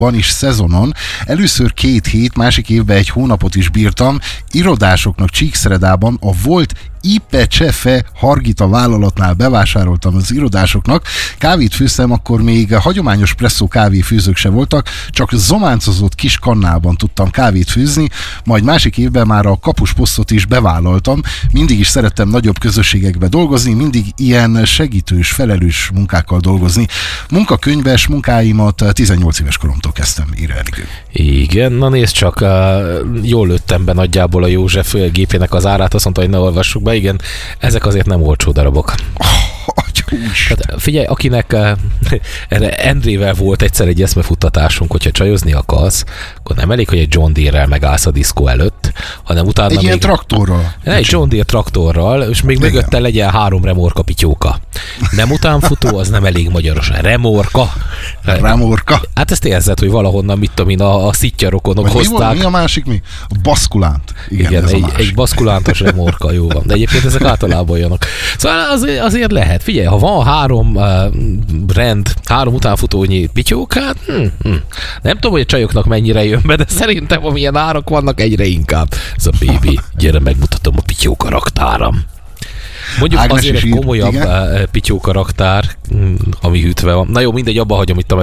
van is szezonon. Először 2 hét, másik évben 1 hónapot is bírtam. Irodásoknak Csíkszeredában a volt Ipecsefe Hargita vállalatnál bevásároltam az irodásoknak. Kávét főztem, akkor még hagyományos presszó kávéfőzők se voltak, csak zománcozott kis kannában tudtam kávét főzni, majd másik évben már a kapusposztot is bevállaltam. Mindig is szerettem nagyobb közösségekbe dolgozni, mindig ilyen segítős, felelős munkákkal dolgozni. Munkakönyves munkáimat 18 éves koromtól kezdtem, írja Erikő. Igen, na nézd csak, jól lőttem be nagyjából a József gépének az árát, azt mondta, hogy ne olvassuk be. Igen, ezek azért nem olcsó darabok. Hát figyelj, akinek erre Endrével volt egyszer egy eszmefuttatásunk, hogyha csajozni akarsz, akkor nem elég, hogy egy John Deere-rel megállsz a diszkó előtt, hanem utána egy még... ilyen traktorral. Egy John Deere traktorral, és még mögötte legyen 3 remorka pityóka. Nem utánfutó, az nem elég magyarosan. Remorka. Hát ezt érzed, hogy valahonnan, mit tudom én, a szittyrokonok hozták. Mi a másik mi? A baszkulánt. Igen, egy baszkulántos remorka, jó van. De egyébként ezek általában olyanok. Szóval azért lehet. Figyelj, ha van 3 3 utánfutónyi pityókát, nem tudom, hogy a csajoknak mennyire jön be, de szerintem amilyen árak vannak, egyre inkább. Ez a baby, gyere megmutatom a pityóka raktáram. Mondjuk Ágnes azért egy komolyabb pityóka raktár, ami hűtve van. Na jó, mindegy, abba hagyom itt a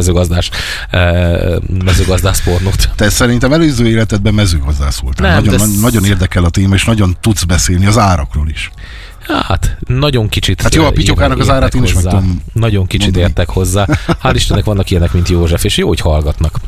mezőgazdász pornót. Te szerintem előző életedben mezőgazdász voltál. Nagyon érdekel a téma, és nagyon tudsz beszélni az árakról is. Hát, nagyon kicsit. Hát jó, a pityókának az árát én is meg tudom. Nagyon kicsit mondani. Értek hozzá. Hál' Istennek vannak ilyenek, mint József, és jó, hogy hallgatnak.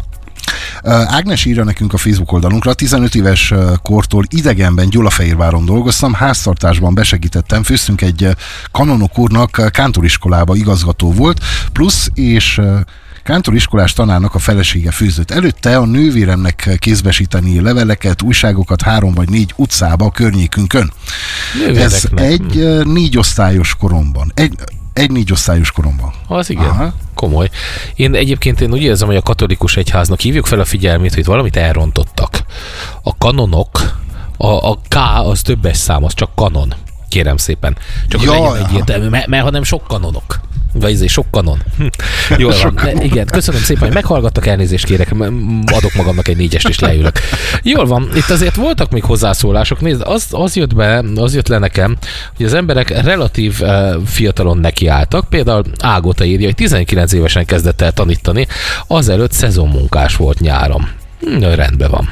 Ágnes írja nekünk a Facebook oldalunkra, 15 éves kortól idegenben Gyulafehérváron dolgoztam, háztartásban besegítettem, főztünk egy kanonok úrnak, kántoriskolába igazgató volt, plusz és kántoriskolás tanárnak a felesége főzött. Előtte a nővéremnek kézbesíteni leveleket, újságokat 3 vagy 4 utcába a környékünkön. Ez egy 4 osztályos koromban. Egy 4 osztályos koromban. Az igen. Aha. Komoly. Én úgy érzem, hogy a katolikus egyháznak hívjuk fel a figyelmét, hogy valamit elrontottak. A kanonok, a K az többes szám, az csak kanon. Kérem szépen. Csak hogy legyen egyértelmű, mert ha nem sok kanonok. Vagy sok kanon. Jól van. Igen, köszönöm szépen, hogy meghallgattak, elnézést kérek, adok magamnak egy 4-est és leülök. Jól van, itt azért voltak még hozzászólások. Nézd, az jött le nekem, hogy az emberek relatív fiatalon nekiálltak. Például Ágota írja, hogy 19 évesen kezdett el tanítani, azelőtt szezonmunkás volt nyáron. Rendben van.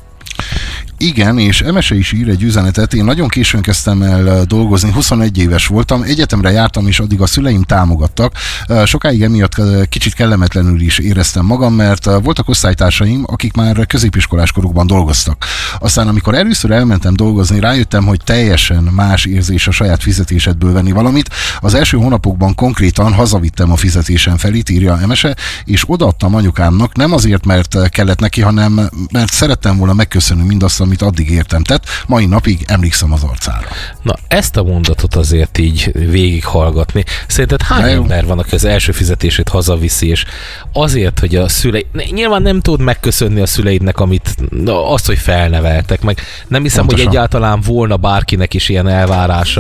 Igen, és Emese is ír egy üzenetet. Én nagyon későn kezdtem el dolgozni, 21 éves voltam, egyetemre jártam, és addig a szüleim támogattak. Sokáig emiatt kicsit kellemetlenül is éreztem magam, mert voltak osztálytársaim, akik már középiskolás korukban dolgoztak. Aztán, amikor először elmentem dolgozni, rájöttem, hogy teljesen más érzés a saját fizetésedből venni valamit. Az első hónapokban konkrétan hazavittem a fizetésem felét, írja Emese, és odaadtam anyukámnak, nem azért, mert kellett neki, hanem mert szerettem volna megköszönni mindazt, amit addig értem tett, mai napig emlékszem az arcára. Na, ezt a mondatot azért így végighallgatni. Szerinted hány ember van, aki az első fizetését hazaviszi, és azért, hogy a szüleid... Nyilván nem tudod megköszönni a szüleidnek, azt, hogy felneveltek, meg nem hiszem, pontosan, hogy egyáltalán volna bárkinek is ilyen elvárása,